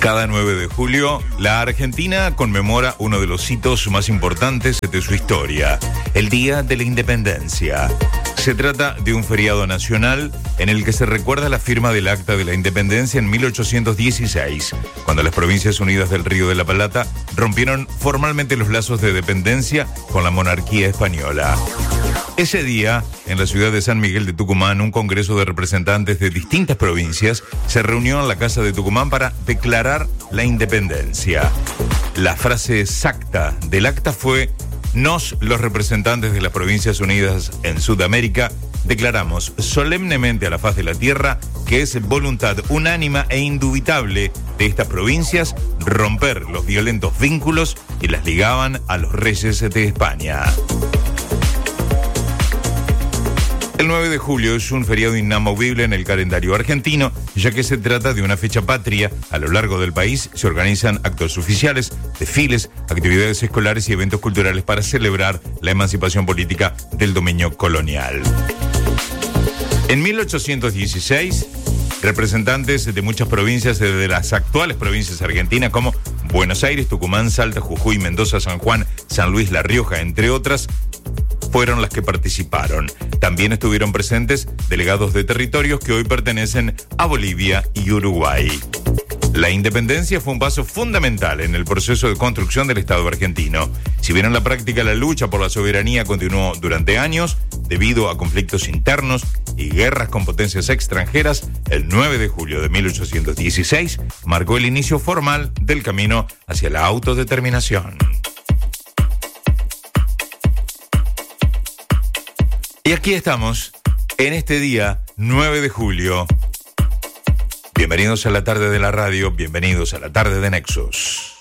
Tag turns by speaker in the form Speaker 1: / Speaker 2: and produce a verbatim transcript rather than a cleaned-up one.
Speaker 1: Cada nueve de julio, la Argentina conmemora uno de los hitos más importantes de su historia, el Día de la Independencia. Se trata de un feriado nacional en el que se recuerda la firma del Acta de la Independencia en mil ochocientos dieciséis, cuando las Provincias Unidas del Río de la Plata rompieron formalmente los lazos de dependencia con la monarquía española. Ese día, en la ciudad de San Miguel de Tucumán, un congreso de representantes de distintas provincias se reunió en la Casa de Tucumán para declarar la independencia. La frase exacta del acta fue: nos, los representantes de las Provincias Unidas en Sudamérica, declaramos solemnemente a la faz de la tierra que es voluntad unánime e indubitable de estas provincias romper los violentos vínculos que las ligaban a los reyes de España. El nueve de julio es un feriado inamovible en el calendario argentino, ya que se trata de una fecha patria. A lo largo del país se organizan actos oficiales, desfiles, actividades escolares y eventos culturales para celebrar la emancipación política del dominio colonial. En mil ochocientos dieciséis, representantes de muchas provincias de las actuales provincias argentinas como Buenos Aires, Tucumán, Salta, Jujuy, Mendoza, San Juan, San Luis, La Rioja, entre otras, fueron las que participaron. También estuvieron presentes delegados de territorios que hoy pertenecen a Bolivia y Uruguay. La independencia fue un paso fundamental en el proceso de construcción del Estado argentino. Si bien en la práctica la lucha por la soberanía continuó durante años, debido a conflictos internos y guerras con potencias extranjeras, el nueve de julio de mil ochocientos dieciséis marcó el inicio formal del camino hacia la autodeterminación. Y aquí estamos, en este día nueve de julio. Bienvenidos a la tarde de la radio, bienvenidos a la tarde de Nexos.